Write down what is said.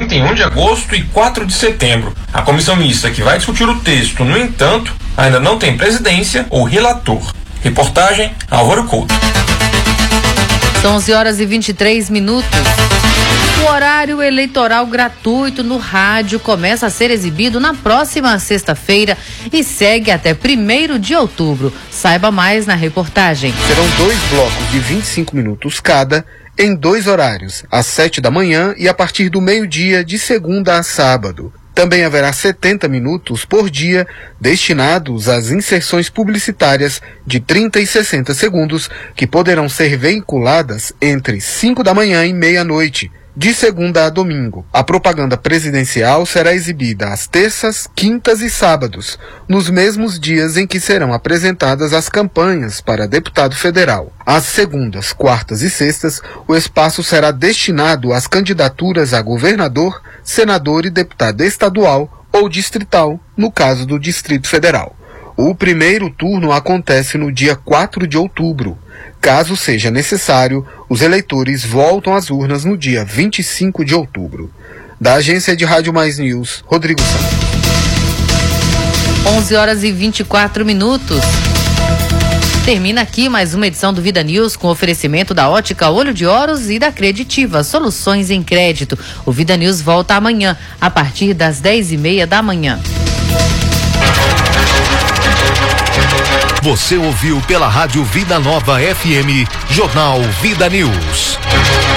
31 de agosto e 4 de setembro. A comissão mista que vai discutir o texto, no entanto, ainda não tem presidência ou relator. Reportagem Álvaro Couto. São 11h23. O horário eleitoral gratuito no rádio começa a ser exibido na próxima sexta-feira e segue até 1º de outubro. Saiba mais na reportagem. Serão 2 blocos de 25 minutos cada, em 2 horários, às 7 da manhã e a partir do meio-dia, de segunda a sábado. Também haverá 70 minutos por dia destinados às inserções publicitárias de 30 e 60 segundos, que poderão ser veiculadas entre 5 da manhã e meia-noite, de segunda a domingo. A propaganda presidencial será exibida às terças, quintas e sábados, nos mesmos dias em que serão apresentadas as campanhas para deputado federal. Às segundas, quartas e sextas, o espaço será destinado às candidaturas a governador, senador e deputado estadual ou distrital, no caso do Distrito Federal. O primeiro turno acontece no dia 4 de outubro. Caso seja necessário, os eleitores voltam às urnas no dia 25 de outubro. Da Agência de Rádio Mais News, Rodrigo Santos. 11h24. Termina aqui mais uma edição do Vida News com oferecimento da Ótica Olho de Oros e da Creditiva, soluções em crédito. O Vida News volta amanhã, a partir das 10h30 da manhã. Você ouviu pela Rádio Vida Nova FM, Jornal Vida News.